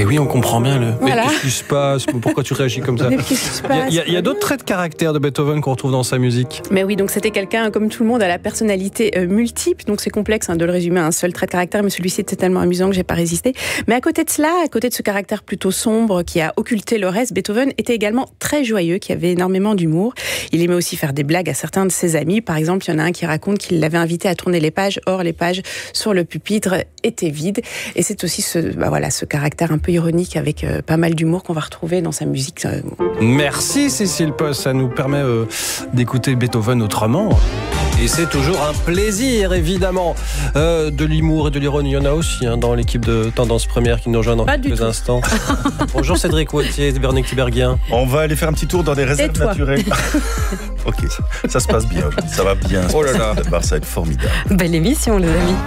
oui, on comprend bien le. Voilà. Mais qu'est-ce qui se passe? Pourquoi tu réagis comme ça? Qu'est-ce qui se passe? Il y a d'autres traits de caractère de Beethoven qu'on retrouve dans sa musique. Mais oui, donc c'était quelqu'un, comme tout le monde, à la personnalité multiple. Donc c'est complexe de le résumer à un seul trait de caractère, mais celui-ci était tellement amusant que j'ai pas résisté. Mais à côté de cela, à côté de ce caractère plutôt sombre qui a occulté le reste, Beethoven était également très joyeux, qui avait énormément d'humour. Il aimait aussi faire des blagues à certains de ses amis. Par exemple, il y en a un qui raconte qu'il l'avait invité à tourner les pages. Or, les pages sur le pupitre étaient vides. Et c'est aussi ce caractère un peu ironique avec pas mal d'humour qu'on va retrouver dans sa musique. Merci Cécile Post, ça nous permet d'écouter Beethoven autrement. Et c'est toujours un plaisir, évidemment. De l'humour et de l'ironie, il y en a aussi dans l'équipe de Tendance Première qui nous rejoint dans quelques instants. Bonjour Cédric Wautier, Véronique Tiberghien. On va aller faire un petit tour dans des réserves naturelles. Ok, ça se passe bien, ça va bien. Oh là là, ça va être formidable. Belle émission, les amis.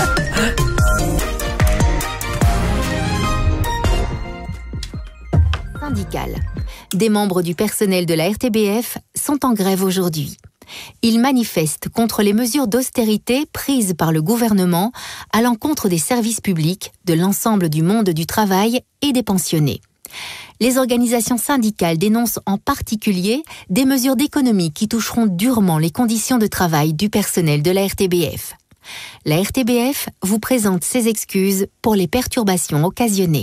Syndicale. Des membres du personnel de la RTBF sont en grève aujourd'hui. Ils manifestent contre les mesures d'austérité prises par le gouvernement à l'encontre des services publics, de l'ensemble du monde du travail et des pensionnés. Les organisations syndicales dénoncent en particulier des mesures d'économie qui toucheront durement les conditions de travail du personnel de la RTBF. La RTBF vous présente ses excuses pour les perturbations occasionnées.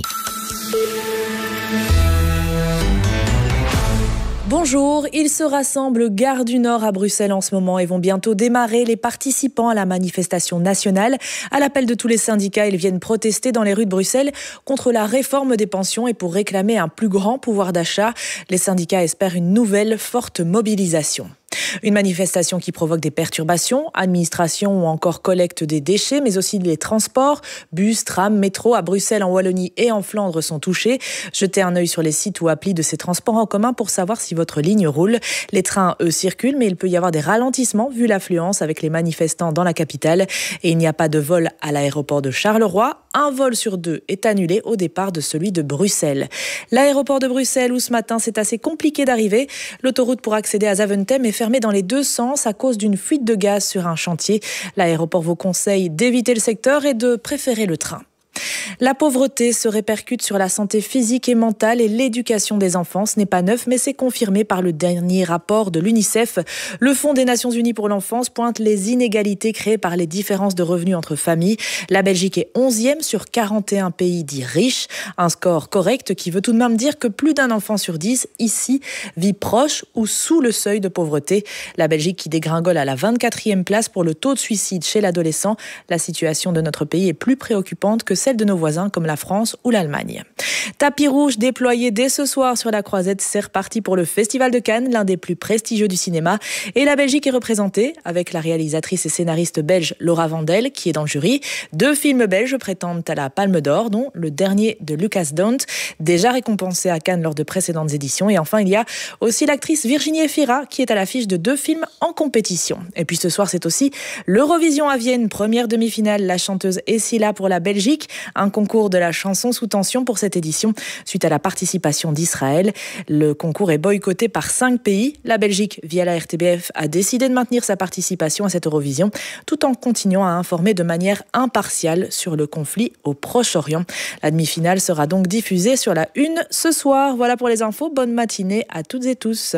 Bonjour, ils se rassemblent gare du Nord à Bruxelles en ce moment et vont bientôt démarrer. Les participants à la manifestation nationale. À l'appel de tous les syndicats, ils viennent protester dans les rues de Bruxelles contre la réforme des pensions et pour réclamer un plus grand pouvoir d'achat. Les syndicats espèrent une nouvelle forte mobilisation. Une manifestation qui provoque des perturbations, administration ou encore collecte des déchets, mais aussi les transports, bus, trams, métro à Bruxelles, en Wallonie et en Flandre sont touchés. Jetez un œil sur les sites ou applis de ces transports en commun pour savoir si votre ligne roule. Les trains, eux, circulent, mais il peut y avoir des ralentissements vu l'affluence avec les manifestants dans la capitale. Et il n'y a pas de vol à l'aéroport de Charleroi. Un vol sur 2 est annulé au départ de celui de Bruxelles. L'aéroport de Bruxelles où ce matin c'est assez compliqué d'arriver. L'autoroute pour accéder à Zaventem est fermée dans les deux sens à cause d'une fuite de gaz sur un chantier. L'aéroport vous conseille d'éviter le secteur et de préférer le train. La pauvreté se répercute sur la santé physique et mentale et l'éducation des enfants. Ce n'est pas neuf, mais c'est confirmé par le dernier rapport de l'UNICEF. Le Fonds des Nations Unies pour l'enfance pointe les inégalités créées par les différences de revenus entre familles. La Belgique est 11e sur 41 pays dits riches. Un score correct qui veut tout de même dire que plus d'un enfant sur 10 ici vit proche ou sous le seuil de pauvreté. La Belgique qui dégringole à la 24e place pour le taux de suicide chez l'adolescent. La situation de notre pays est plus préoccupante que celle de nos voisins comme la France ou l'Allemagne. Tapis rouge déployé dès ce soir sur la Croisette, c'est reparti pour le Festival de Cannes, l'un des plus prestigieux du cinéma. Et la Belgique est représentée avec la réalisatrice et scénariste belge Laura Vandel qui est dans le jury. 2 films belges prétendent à la Palme d'Or, dont le dernier de Lucas Dont, déjà récompensé à Cannes lors de précédentes éditions. Et enfin, il y a aussi l'actrice Virginie Efira qui est à l'affiche de 2 films en compétition. Et puis ce soir, c'est aussi l'Eurovision à Vienne, première demi-finale. La chanteuse est là pour la Belgique. Un concours de la chanson sous tension pour cette édition suite à la participation d'Israël. Le concours est boycotté par 5 pays. La Belgique, via la RTBF, a décidé de maintenir sa participation à cette Eurovision tout en continuant à informer de manière impartiale sur le conflit au Proche-Orient. La demi-finale sera donc diffusée sur la 1 ce soir. Voilà pour les infos. Bonne matinée à toutes et tous.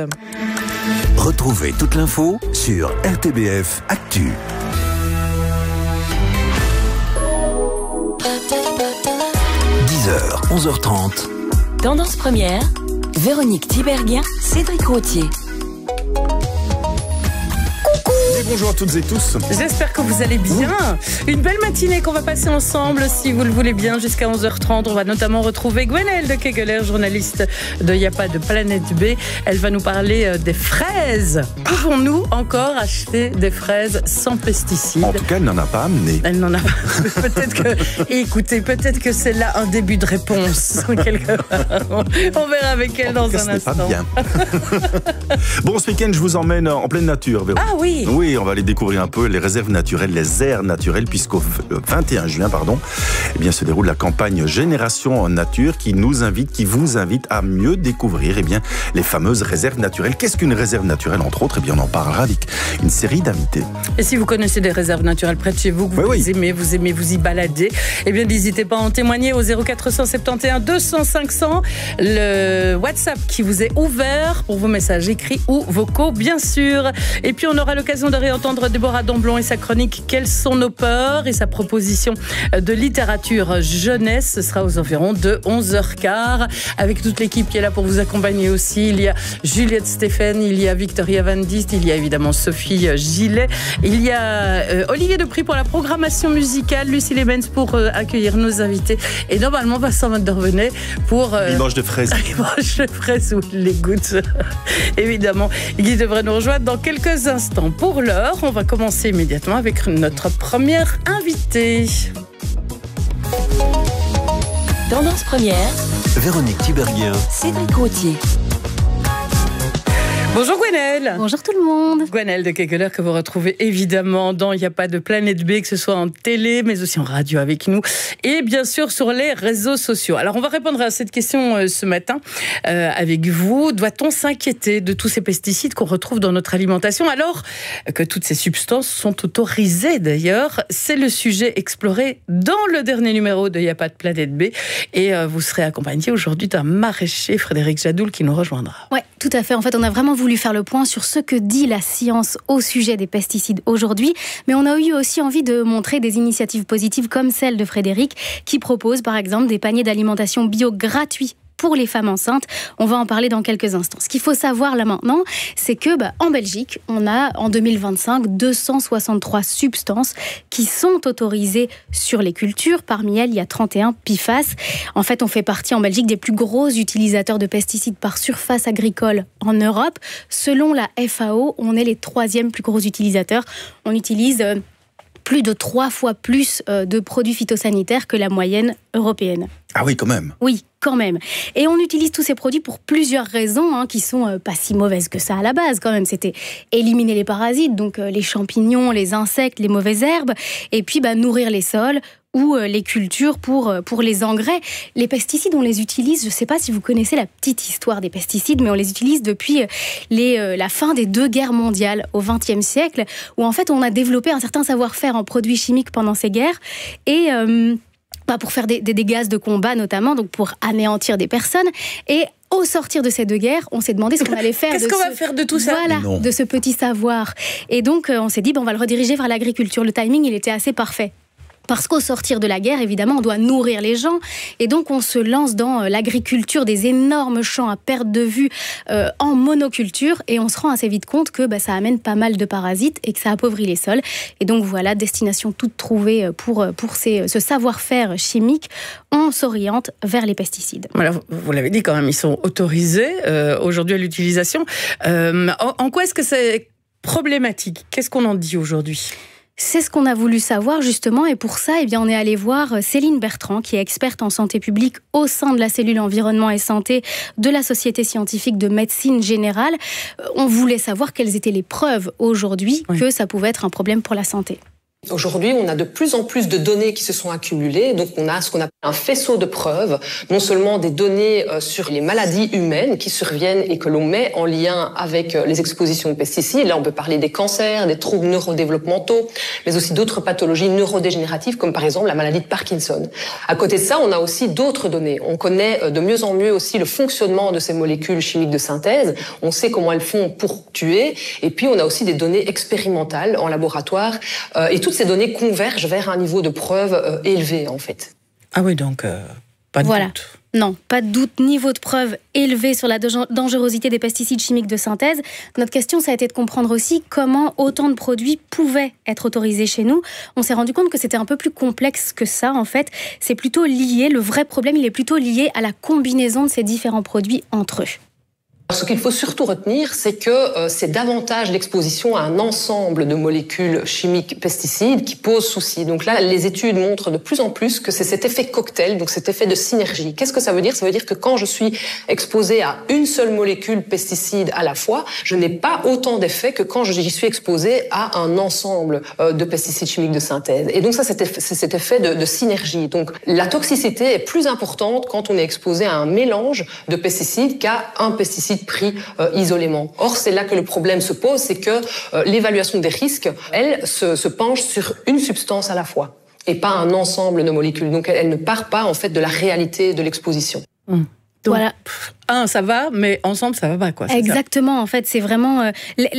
Retrouvez toute l'info sur RTBF Actu. 10h, 11h30. Tendance Première, Véronique Tiberghien, Cédric Wautier. Bonjour à toutes et tous. J'espère que vous allez bien. Une belle matinée qu'on va passer ensemble, si vous le voulez bien, jusqu'à 11h30. On va notamment retrouver Gwenaëlle de Kegeler, journaliste de Y a pas de Planète B. Elle va nous parler des fraises. Pouvons-nous encore acheter des fraises sans pesticides? En tout cas, elle n'en a pas amené. Elle n'en a pas. Peut-être que, écoutez, peut-être que c'est là un début de réponse. Quelque part. On verra avec elle dans un instant. Pas bien. Bon, ce week-end, je vous emmène en pleine nature, Véro. Ah oui. Oui, on va aller découvrir un peu les réserves naturelles, les aires naturelles, puisqu'au 21 juin, eh bien, se déroule la campagne Génération en Nature qui vous invite à mieux découvrir, eh bien, les fameuses réserves naturelles. Qu'est-ce qu'une réserve naturelle, entre autres? Eh bien, on en parlera avec une série d'invités. Et si vous connaissez des réserves naturelles près de chez vous, que vous aimez vous y balader, eh bien, n'hésitez pas à en témoigner au 0471 200 500, le WhatsApp qui vous est ouvert pour vos messages écrits ou vocaux, bien sûr. Et puis, on aura l'occasion de réentendre Déborah Domblon et sa chronique « Quelles sont nos peurs ?» et sa proposition de littérature jeunesse. Ce sera aux environs de 11h15 avec toute l'équipe qui est là pour vous accompagner aussi. Il y a Juliette Stéphane, il y a Victoria Van Dist, il y a évidemment Sophie Gillet, il y a Olivier Depris pour la programmation musicale, Lucie Lebens pour accueillir nos invités et normalement Vincent Van der Venet pour les manches de fraises. Les manches de fraises ou les gouttes évidemment, qui devrait nous rejoindre dans quelques instants. Pour l'heure, on va commencer immédiatement avec notre première invitée. Tendance première, Véronique Tiberghien, Cédric Routier. Bonjour Gwenaëlle. Bonjour tout le monde. Gwenaëlle de Kekeler que vous retrouvez évidemment dans Il n'y a pas de Planète B, que ce soit en télé mais aussi en radio avec nous et bien sûr sur les réseaux sociaux. Alors on va répondre à cette question ce matin avec vous. Doit-on s'inquiéter de tous ces pesticides qu'on retrouve dans notre alimentation alors que toutes ces substances sont autorisées d'ailleurs? C'est le sujet exploré dans le dernier numéro de Il n'y a pas de Planète B et vous serez accompagné aujourd'hui d'un maraîcher, Frédéric Jadoul, qui nous rejoindra. Ouais, tout à fait. En fait, on a vraiment voulu faire le point sur ce que dit la science au sujet des pesticides aujourd'hui, mais on a eu aussi envie de montrer des initiatives positives comme celle de Frédéric, qui propose par exemple des paniers d'alimentation bio gratuits pour les femmes enceintes. On va en parler dans quelques instants. Ce qu'il faut savoir là maintenant, c'est que en Belgique, on a en 2025 263 substances qui sont autorisées sur les cultures. Parmi elles, il y a 31 PFAS. En fait, on fait partie en Belgique des plus gros utilisateurs de pesticides par surface agricole en Europe. Selon la FAO, on est les 3e plus gros utilisateurs. On utilise plus de 3 fois plus de produits phytosanitaires que la moyenne européenne. Ah oui, quand même. Oui, quand même. Et on utilise tous ces produits pour plusieurs raisons qui sont pas si mauvaises que ça à la base quand même. C'était éliminer les parasites, donc les champignons, les insectes, les mauvaises herbes, et puis la les sols ou les cultures pour les engrais. Les pesticides, on les utilise, je ne sais pas si vous connaissez la petite histoire des pesticides, mais on les utilise depuis la fin des 2 guerres mondiales au XXe siècle, où en fait on a développé un certain savoir-faire en produits chimiques pendant ces guerres, et pour faire des gaz de combat notamment, donc pour anéantir des personnes. Et au sortir de ces 2 guerres, on s'est demandé ce qu'on allait faire. Qu'est-ce qu'on va faire de tout ça? Voilà, de ce petit savoir. Et donc on s'est dit, on va le rediriger vers l'agriculture. Le timing, il était assez parfait. Parce qu'au sortir de la guerre, évidemment, on doit nourrir les gens. Et donc, on se lance dans l'agriculture, des énormes champs à perte de vue en monoculture. Et on se rend assez vite compte que ça amène pas mal de parasites et que ça appauvrit les sols. Et donc, voilà, destination toute trouvée pour ce savoir-faire chimique. On s'oriente vers les pesticides. Alors, vous l'avez dit quand même, ils sont autorisés aujourd'hui à l'utilisation. En quoi est-ce que c'est problématique? Qu'est-ce qu'on en dit aujourd'hui? C'est ce qu'on a voulu savoir justement, et pour ça, on est allé voir Céline Bertrand, qui est experte en santé publique au sein de la cellule environnement et santé de la Société scientifique de médecine générale. On voulait savoir quelles étaient les preuves aujourd'hui que ça pouvait être un problème pour la santé. Aujourd'hui, on a de plus en plus de données qui se sont accumulées, donc on a ce qu'on appelle un faisceau de preuves, non seulement des données sur les maladies humaines qui surviennent et que l'on met en lien avec les expositions aux pesticides. Là, on peut parler des cancers, des troubles neurodéveloppementaux, mais aussi d'autres pathologies neurodégénératives, comme par exemple la maladie de Parkinson. À côté de ça, on a aussi d'autres données. On connaît de mieux en mieux aussi le fonctionnement de ces molécules chimiques de synthèse. On sait comment elles font pour tuer. Et puis, on a aussi des données expérimentales en laboratoire. Et toutes ces données convergent vers un niveau de preuve élevé, en fait. Ah oui, donc pas de doute. Non, pas de doute, niveau de preuve élevé sur la dangerosité des pesticides chimiques de synthèse. Notre question, ça a été de comprendre aussi comment autant de produits pouvaient être autorisés chez nous. On s'est rendu compte que c'était un peu plus complexe que ça, en fait. C'est plutôt lié, le vrai problème, il est plutôt lié à la combinaison de ces différents produits entre eux. Ce qu'il faut surtout retenir, c'est que c'est davantage l'exposition à un ensemble de molécules chimiques pesticides qui pose souci. Donc là, les études montrent de plus en plus que c'est cet effet cocktail, donc cet effet de synergie. Qu'est-ce que ça veut dire ? Ça veut dire que quand je suis exposée à une seule molécule pesticide à la fois, je n'ai pas autant d'effet que quand j'y suis exposée à un ensemble de pesticides chimiques de synthèse. Et donc ça, c'est cet effet de synergie. Donc la toxicité est plus importante quand on est exposé à un mélange de pesticides qu'à un pesticide pris isolément. Or, c'est là que le problème se pose, c'est que l'évaluation des risques, elle, se penche sur une substance à la fois et pas un ensemble de molécules. Donc, elle ne part pas, en fait, de la réalité de l'exposition. Donc, voilà. Ça va, mais ensemble, ça va pas, quoi. Exactement, ça. En fait, c'est vraiment...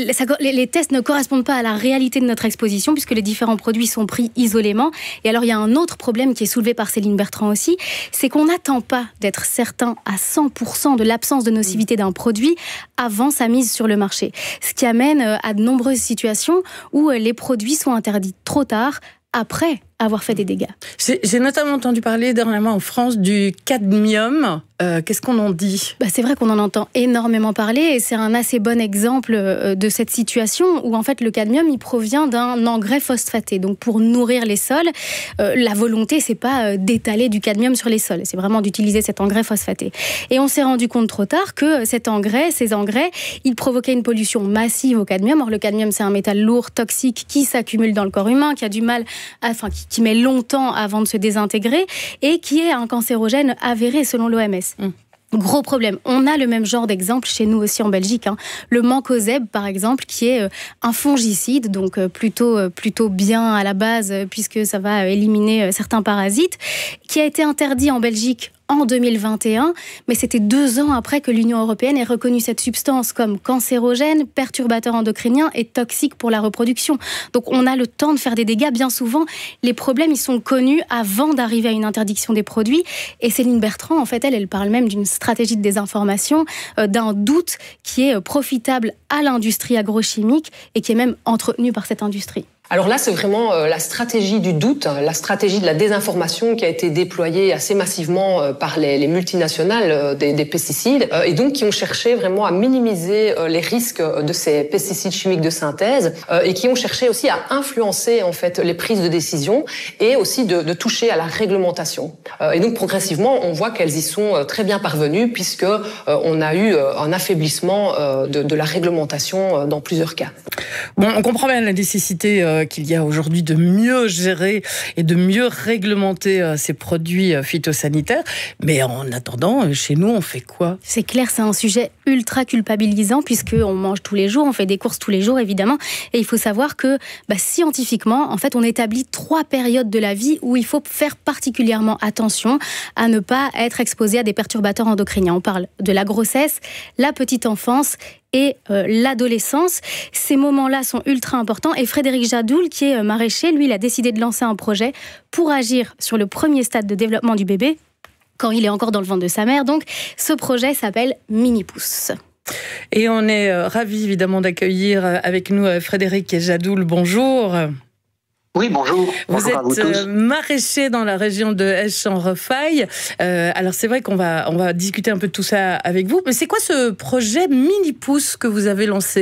les tests ne correspondent pas à la réalité de notre exposition, puisque les différents produits sont pris isolément. Et alors, il y a un autre problème qui est soulevé par Céline Bertrand aussi, c'est qu'on n'attend pas d'être certain à 100% de l'absence de nocivité d'un produit avant sa mise sur le marché. Ce qui amène à de nombreuses situations où les produits sont interdits trop tard, après avoir fait des dégâts. J'ai notamment entendu parler dernièrement en France du cadmium. Qu'est-ce qu'on en dit ? C'est vrai qu'on en entend énormément parler et c'est un assez bon exemple de cette situation où en fait le cadmium il provient d'un engrais phosphaté. Donc pour nourrir les sols, la volonté c'est pas d'étaler du cadmium sur les sols, c'est vraiment d'utiliser cet engrais phosphaté. Et on s'est rendu compte trop tard que ces engrais, ils provoquaient une pollution massive au cadmium. Or le cadmium c'est un métal lourd, toxique qui s'accumule dans le corps humain, qui a du mal, qui met longtemps avant de se désintégrer et qui est un cancérogène avéré selon l'OMS. Gros problème. On a le même genre d'exemple chez nous aussi en Belgique. Le mancozeb, par exemple, qui est un fongicide, donc plutôt bien à la base, puisque ça va éliminer certains parasites, qui a été interdit en Belgique en 2021, mais c'était 2 ans après que l'Union européenne ait reconnu cette substance comme cancérogène, perturbateur endocrinien et toxique pour la reproduction. Donc on a le temps de faire des dégâts. Bien souvent, les problèmes ils sont connus avant d'arriver à une interdiction des produits. Et Céline Bertrand, en fait, elle parle même d'une stratégie de désinformation, d'un doute qui est profitable à l'industrie agrochimique et qui est même entretenu par cette industrie. Alors là, c'est vraiment la stratégie du doute, la stratégie de la désinformation qui a été déployée assez massivement par les multinationales des pesticides et donc qui ont cherché vraiment à minimiser les risques de ces pesticides chimiques de synthèse et qui ont cherché aussi à influencer en fait les prises de décision et aussi de toucher à la réglementation. Et donc progressivement, on voit qu'elles y sont très bien parvenues puisque on a eu un affaiblissement de la réglementation dans plusieurs cas. Bon, on comprend bien la nécessité qu'il y a aujourd'hui de mieux gérer et de mieux réglementer ces produits phytosanitaires. Mais en attendant, chez nous, on fait quoi ? C'est clair, c'est un sujet ultra culpabilisant puisqu'on mange tous les jours, on fait des courses tous les jours, évidemment. Et il faut savoir que scientifiquement, en fait, on établit 3 périodes de la vie où il faut faire particulièrement attention à ne pas être exposé à des perturbateurs endocriniens. On parle de la grossesse, la petite enfance et l'adolescence. Ces moments-là sont ultra importants et Frédéric Jadoul, qui est maraîcher, lui, il a décidé de lancer un projet pour agir sur le premier stade de développement du bébé, quand il est encore dans le ventre de sa mère. Donc, ce projet s'appelle Mini-Pousse. Et on est ravis, évidemment, d'accueillir avec nous Frédéric Jadoul. Bonjour. Oui, bonjour. Vous êtes maraîcher dans la région de Esch-en-Refaille. Alors c'est vrai qu'on va discuter un peu de tout ça avec vous. Mais c'est quoi ce projet Mini-Pousse que vous avez lancé ?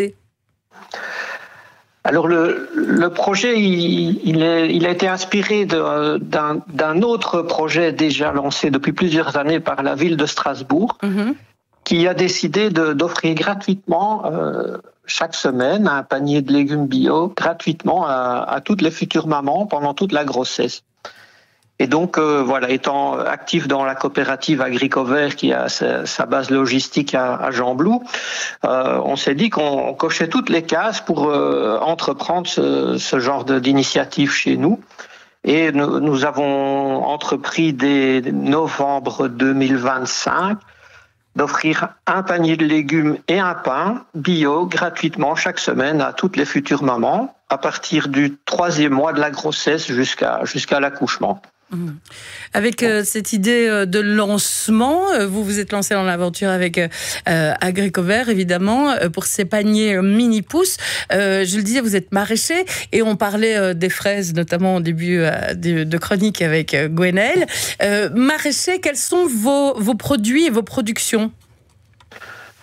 Alors le projet, il a été inspiré d'un autre projet déjà lancé depuis plusieurs années par la ville de Strasbourg, qui a décidé d'offrir gratuitement chaque semaine un panier de légumes bio gratuitement à toutes les futures mamans pendant toute la grossesse. Et donc, étant actif dans la coopérative Agricovert qui a sa base logistique à Gembloux, on s'est dit qu'on cochait toutes les cases pour entreprendre ce genre d'initiative chez nous. Et nous avons entrepris dès novembre 2025 d'offrir un panier de légumes et un pain bio gratuitement chaque semaine à toutes les futures mamans à partir du 3e mois de la grossesse jusqu'à l'accouchement. Avec cette idée de lancement, vous vous êtes lancé dans l'aventure avec Agricovert, évidemment, pour ces paniers Mini-Pousse. Je le disais, vous êtes maraîcher et on parlait des fraises, notamment au début de chronique avec Gwenelle. Maraîcher, quels sont vos produits et vos productions ?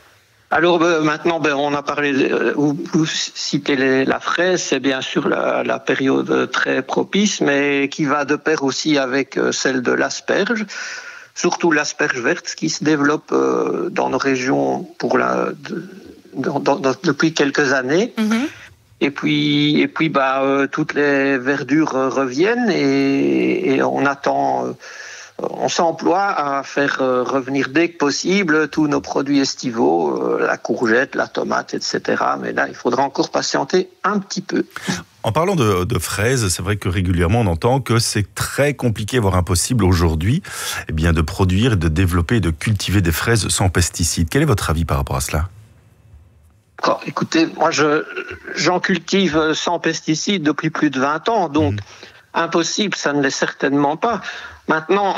Alors maintenant, on a parlé, vous citez la fraise, c'est bien sûr la période très propice, mais qui va de pair aussi avec celle de l'asperge, surtout l'asperge verte qui se développe dans nos régions depuis quelques années. Et puis toutes les verdures reviennent et on attend. On s'emploie à faire revenir dès que possible tous nos produits estivaux, la courgette, la tomate, etc. Mais là, il faudra encore patienter un petit peu. En parlant de fraises, c'est vrai que régulièrement on entend que c'est très compliqué, voire impossible aujourd'hui, de produire, et de développer et de cultiver des fraises sans pesticides. Quel est votre avis par rapport à cela ? Écoutez, moi j'en cultive sans pesticides depuis plus de 20 ans, donc impossible, ça ne l'est certainement pas. Maintenant,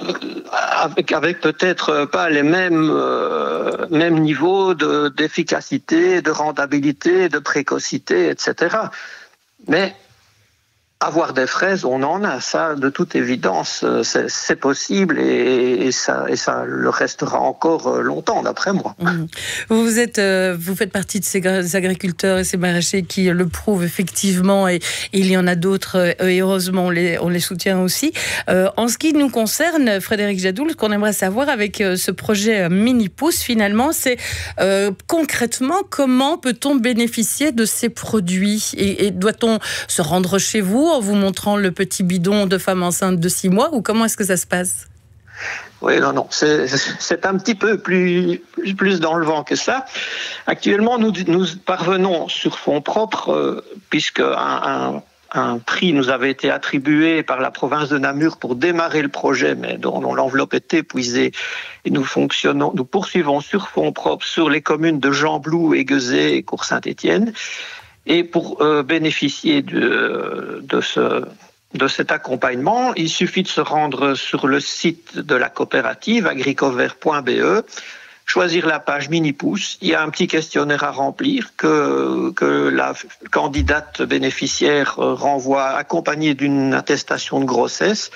avec peut-être pas les mêmes niveaux d'efficacité, de rentabilité, de précocité, etc. Mais avoir des fraises, on en a, ça de toute évidence, c'est possible et ça le restera encore longtemps d'après moi. Vous faites partie de ces agriculteurs et ces maraîchers qui le prouvent effectivement et il y en a d'autres et heureusement on les soutient aussi. En ce qui nous concerne, Frédéric Jadoul, ce qu'on aimerait savoir avec ce projet Mini-Pousse finalement, c'est concrètement comment peut-on bénéficier de ces produits et doit-on se rendre chez vous en vous montrant le petit bidon de femme enceinte de 6 mois ou comment est-ce que ça se passe ? Oui, non, c'est un petit peu plus dans le vent que ça. Actuellement, nous parvenons sur fonds propres, puisque un prix nous avait été attribué par la province de Namur pour démarrer le projet, mais dont l'enveloppe est épuisée. Et nous poursuivons sur fonds propres sur les communes de Gembloux, Aiguezé et Cour-Saint-Étienne. Et pour bénéficier de cet accompagnement, il suffit de se rendre sur le site de la coopérative agricover.be, choisir la page Mini-Pousse. Il y a un petit questionnaire à remplir que la candidate bénéficiaire renvoie accompagnée d'une attestation de grossesse.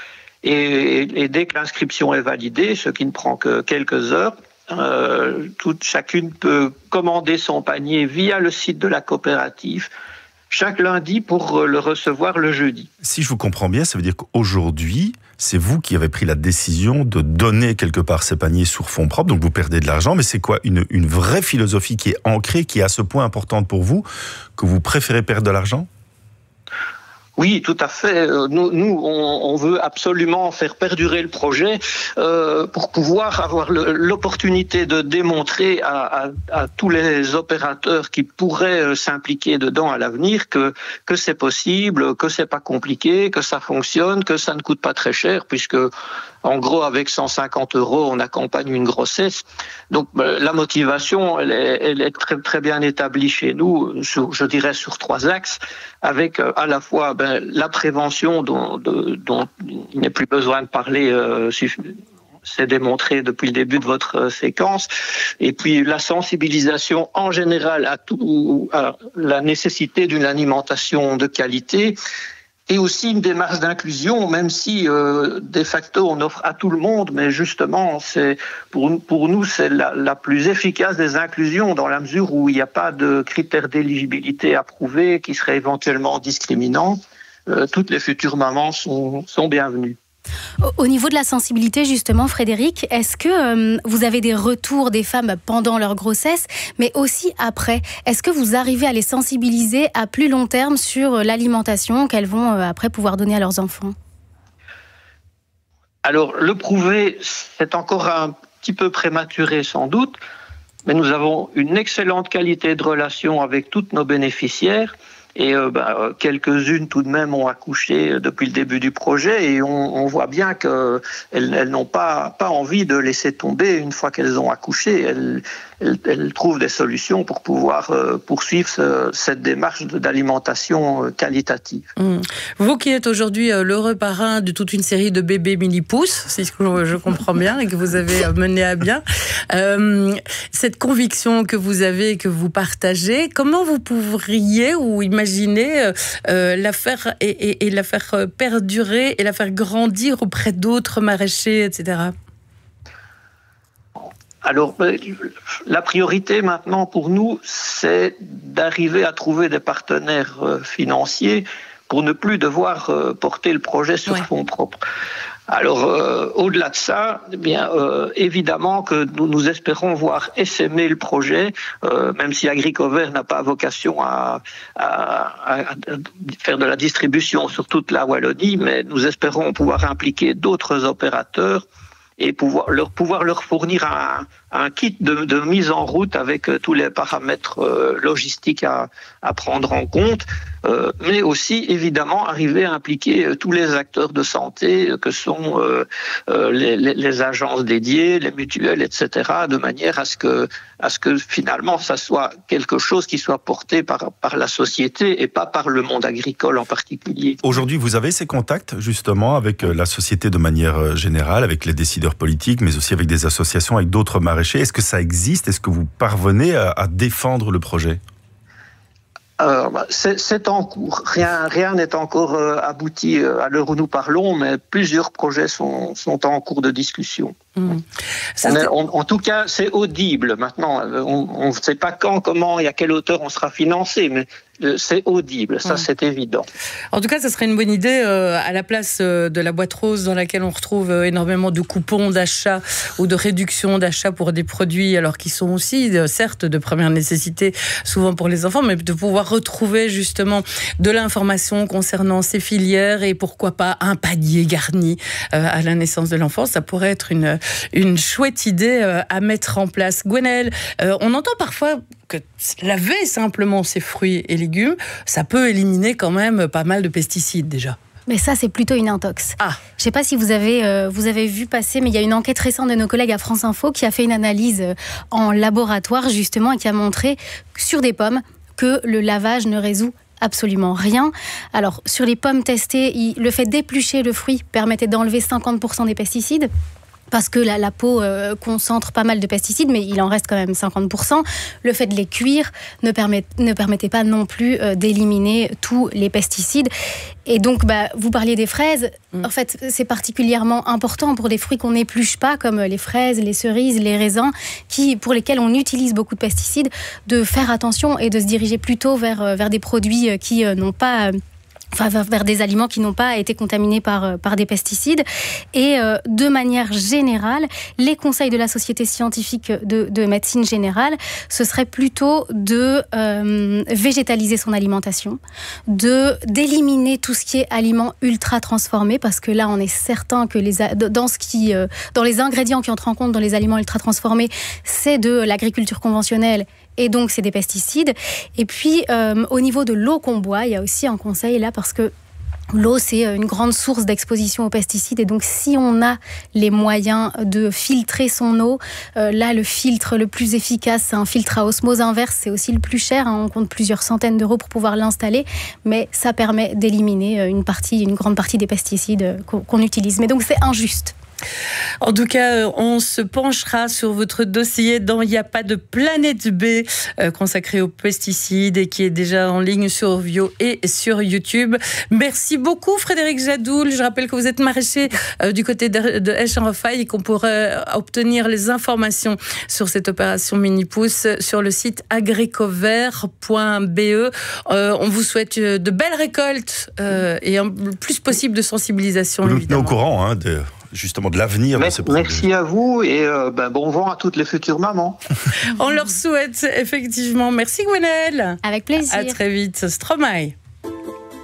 Et dès que l'inscription est validée, ce qui ne prend que quelques heures, chacune peut commander son panier via le site de la coopérative chaque lundi pour le recevoir le jeudi. Si je vous comprends bien, ça veut dire qu'aujourd'hui, c'est vous qui avez pris la décision de donner quelque part ces paniers sur fonds propres, donc vous perdez de l'argent, mais c'est quoi une vraie philosophie qui est ancrée, qui est à ce point importante pour vous, que vous préférez perdre de l'argent ? Oui, tout à fait. Nous, on veut absolument faire perdurer le projet pour pouvoir avoir l'opportunité de démontrer à tous les opérateurs qui pourraient s'impliquer dedans à l'avenir que c'est possible, que c'est pas compliqué, que ça fonctionne, que ça ne coûte pas très cher, puisque en gros, avec 150 €, on accompagne une grossesse. Donc, la motivation, elle est très, très bien établie chez nous, je dirais sur 3 axes, avec à la fois la prévention dont il n'est plus besoin de parler, c'est démontré depuis le début de votre séquence, et puis la sensibilisation en général à la nécessité d'une alimentation de qualité, et aussi une démarche d'inclusion, même si de facto on offre à tout le monde, mais justement c'est pour nous c'est la plus efficace des inclusions, dans la mesure où il n'y a pas de critères d'éligibilité approuvés qui seraient éventuellement discriminants. Toutes les futures mamans sont bienvenues. Au niveau de la sensibilité, justement, Frédéric, est-ce que vous avez des retours des femmes pendant leur grossesse, mais aussi après ? Est-ce que vous arrivez à les sensibiliser à plus long terme sur l'alimentation qu'elles vont après pouvoir donner à leurs enfants ? Alors, le prouver, c'est encore un petit peu prématuré sans doute, mais nous avons une excellente qualité de relation avec toutes nos bénéficiaires. Et quelques-unes tout de même ont accouché depuis le début du projet, et on voit bien qu'elles n'ont pas envie de laisser tomber une fois qu'elles ont accouché. Elles trouvent des solutions pour pouvoir poursuivre cette démarche d'alimentation qualitative. Vous qui êtes aujourd'hui l'heureux parrain de toute une série de bébés mini-pousses, si je comprends bien, et que vous avez mené à bien, cette conviction que vous avez et que vous partagez, comment vous pourriez ou imaginer la faire et la faire perdurer et la faire grandir auprès d'autres maraîchers, etc. Alors, la priorité maintenant pour nous, c'est d'arriver à trouver des partenaires financiers pour ne plus devoir porter le projet sur fonds propres. Alors, au-delà de ça, eh bien, évidemment que nous espérons voir essaimer le projet, même si Agricover n'a pas vocation à faire de la distribution sur toute la Wallonie, mais nous espérons pouvoir impliquer d'autres opérateurs et pouvoir leur fournir un kit de mise en route avec tous les paramètres logistiques à prendre en compte, mais aussi évidemment arriver à impliquer tous les acteurs de santé que sont les agences dédiées, les mutuelles, etc., de manière à ce que finalement ça soit quelque chose qui soit porté par la société et pas par le monde agricole en particulier. Aujourd'hui, vous avez ces contacts justement avec la société de manière générale, avec les décideurs politiques, mais aussi avec des associations, avec d'autres maraîchers. Est-ce que ça existe? Est-ce que vous parvenez à défendre le projet? C'est en cours. Rien n'est encore abouti à l'heure où nous parlons, mais plusieurs projets sont en cours de discussion. En tout cas, c'est audible. Maintenant, on ne sait pas quand, comment et à quelle hauteur on sera financé, mais c'est audible, ça c'est évident. En tout cas, ça serait une bonne idée à la place de la boîte rose dans laquelle on retrouve énormément de coupons d'achat ou de réduction d'achat pour des produits, alors qui sont aussi certes de première nécessité souvent pour les enfants, mais de pouvoir retrouver justement de l'information concernant ces filières et pourquoi pas un panier garni à la naissance de l'enfant. Ça pourrait être une chouette idée à mettre en place. Gwenaëlle, on entend parfois que laver simplement ces fruits et légumes, ça peut éliminer quand même pas mal de pesticides déjà. Mais ça, c'est plutôt une intox. Je ne sais pas si vous avez vu passer, mais il y a une enquête récente de nos collègues à France Info qui a fait une analyse en laboratoire justement et qui a montré sur des pommes que le lavage ne résout absolument rien. Alors, sur les pommes testées, le fait d'éplucher le fruit permettait d'enlever 50% des pesticides. Parce que la peau concentre pas mal de pesticides, mais il en reste quand même 50%. Le fait de les cuire ne permettait pas non plus d'éliminer tous les pesticides. Et donc, vous parliez des fraises. En fait, c'est particulièrement important pour des fruits qu'on n'épluche pas, comme les fraises, les cerises, les raisins, pour lesquels on utilise beaucoup de pesticides, de faire attention et de se diriger plutôt vers des produits qui n'ont pas... vers des aliments qui n'ont pas été contaminés par des pesticides. Et de manière générale, les conseils de la Société scientifique de médecine générale, ce serait plutôt de végétaliser son alimentation, d'éliminer tout ce qui est aliments ultra transformés, parce que là, on est certain que dans les ingrédients qui entrent en compte dans les aliments ultra transformés, c'est de l'agriculture conventionnelle. Et donc, c'est des pesticides. Et puis, au niveau de l'eau qu'on boit, il y a aussi un conseil là, parce que l'eau, c'est une grande source d'exposition aux pesticides. Et donc, si on a les moyens de filtrer son eau, là, le filtre le plus efficace, c'est un filtre à osmose inverse. C'est aussi le plus cher. On compte plusieurs centaines d'euros pour pouvoir l'installer. Mais ça permet d'éliminer une grande partie des pesticides qu'on utilise. Mais donc, c'est injuste. En tout cas, on se penchera sur votre dossier dans Il n'y a pas de planète B consacré aux pesticides et qui est déjà en ligne sur Vio et sur YouTube. Merci beaucoup Frédéric Jadoul. Je rappelle que vous êtes maraîcher du côté de Esch-en-Refaille et qu'on pourrait obtenir les informations sur cette opération Mini-Pousse sur le site agricover.be. On vous souhaite de belles récoltes et le plus possible de sensibilisation. Vous nous tenez au courant justement de l'avenir de ce projet. Merci à vous et bon vent à toutes les futures mamans. On leur souhaite effectivement. Merci Gwenaëlle. Avec plaisir. À très vite. Stromae.